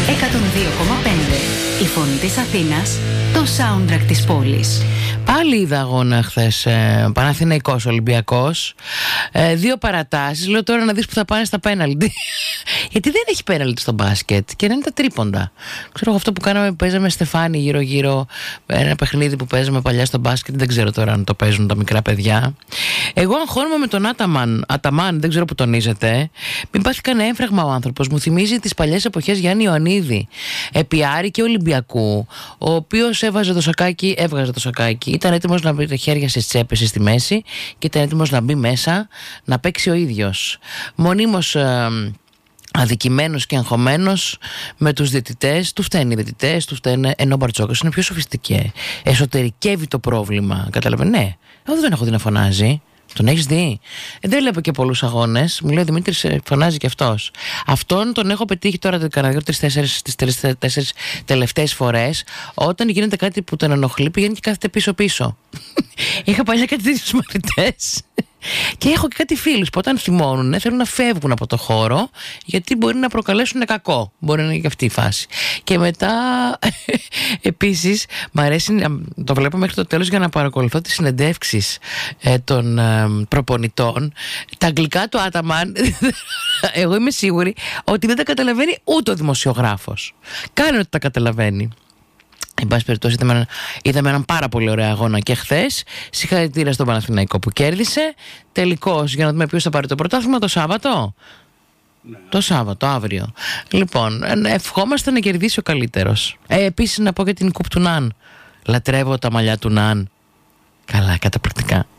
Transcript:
Η φωνή της Αθήνας, το soundtrack της πόλης. Πάλι είδα αγώνα χθες, Παναθηναϊκός Ολυμπιακός. 2 παρατάσεις. Λέω τώρα να δεις που θα πάνε στα πέναλτι. Γιατί δεν έχει πέναλτι στο μπάσκετ και να είναι τα τρίποντα. Ξέρω αυτό που κάναμε, παίζαμε στεφάνι γύρω-γύρω. Ένα παιχνίδι που παίζαμε παλιά στο μπάσκετ. Δεν ξέρω τώρα αν το παίζουν τα μικρά παιδιά. Εγώ αγχώνομαι με τον Αταμάν, δεν ξέρω που τονίζεται. Μην πάθει κανένα έμφραγμα ο άνθρωπος. Μου θυμίζει τις παλιές εποχές Γιάννη Ιωαννίδη, επί Άρη και Ολυμπιακού, ο οποίος έβγαζε το σακάκι. Ήταν έτοιμος να μπει τα χέρια στις τσέπες στη μέση και ήταν έτοιμος να μπει μέσα να παίξει ο ίδιος. Μονίμως αδικημένος και αγχωμένος με τους διαιτητές. Του φταίνουν οι διαιτητές, του φταίνε, ενώ ο Μπαρτσόκας είναι πιο σοφιστική. Εσωτερικεύει το πρόβλημα. Καταλαβαίνω. Ναι, εγώ δεν τον έχω δει να φωνάζει. Τον έχεις δει? Δεν βλέπω και πολλούς αγώνες. Μου λέει ο Δημήτρης, φωνάζει και αυτός. Αυτόν τον έχω πετύχει τώρα τις 3-4 τελευταίες φορές. Όταν γίνεται κάτι που τον ενοχλεί, πηγαίνει και κάθεται πίσω-πίσω. Είχα παλιά κάτι τέτοιους μαθητές. Και έχω και κάτι φίλους που όταν θυμώνουν θέλουν να φεύγουν από το χώρο, γιατί μπορεί να προκαλέσουν κακό. Μπορεί να είναι και αυτή η φάση. Και μετά επίσης μ' αρέσει να το βλέπω μέχρι το τέλος για να παρακολουθώ τις συνεντεύξεις των προπονητών. Τα αγγλικά του Άταμαν εγώ είμαι σίγουρη ότι δεν τα καταλαβαίνει ούτε ο δημοσιογράφος. Κάνει ότι τα καταλαβαίνει. Εν πάση περιπτώσει, είδαμε έναν πάρα πολύ ωραίο αγώνα και χθες. Συγχαρητήρια στον Παναθηναϊκό που κέρδισε. Τελικώς, για να δούμε ποιος θα πάρει το πρωτάθλημα το Σάββατο. Ναι. Το Σάββατο, αύριο. Λοιπόν, ευχόμαστε να κερδίσει ο καλύτερος. Επίσης, να πω για την κούπ του Ναν. Λατρεύω τα μαλλιά του Ναν. Καλά, καταπληκτικά.